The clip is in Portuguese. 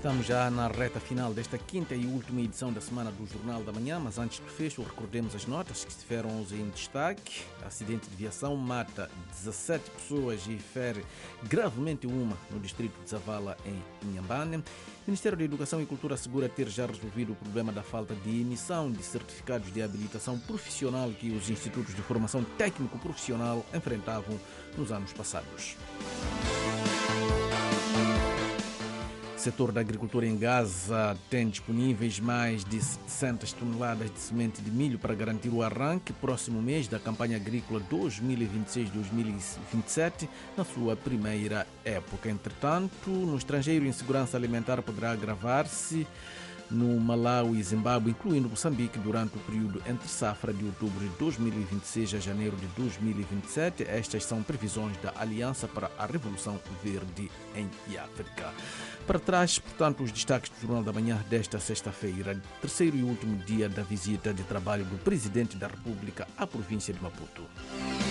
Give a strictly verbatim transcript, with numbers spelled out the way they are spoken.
Estamos já na reta final desta quinta e última edição da semana do Jornal da Manhã, mas antes do fecho, recordemos as notas que estiveram hoje em destaque. Acidente de viação mata dezassete pessoas e fere gravemente uma no distrito de Zavala, em Inhambane. O Ministério da Educação e Cultura assegura ter já resolvido o problema da falta de emissão de certificados de habilitação profissional que os institutos de formação técnico-profissional enfrentavam nos anos passados. O setor da agricultura em Gaza tem disponíveis mais de setecentas toneladas de semente de milho para garantir o arranque próximo mês da campanha agrícola dois mil e vinte e seis dois mil e vinte e sete, na sua primeira época. Entretanto, no estrangeiro, a insegurança alimentar poderá agravar-se no Malawi e Zimbábue, incluindo Moçambique, durante o período entre safra de outubro de dois mil e vinte e seis a janeiro de dois mil e vinte e sete. Estas são previsões da Aliança para a Revolução Verde em África. Para trás, portanto, os destaques do Jornal da Manhã desta sexta-feira, terceiro e último dia da visita de trabalho do Presidente da República à província de Maputo.